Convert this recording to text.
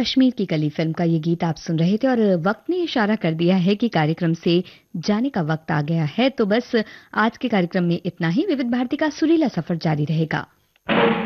कश्मीर की कली फिल्म का ये गीत आप सुन रहे थे और वक्त ने इशारा कर दिया है कि कार्यक्रम से जाने का वक्त आ गया है। तो बस आज के कार्यक्रम में इतना ही। विविध भारती का सुरीला सफर जारी रहेगा।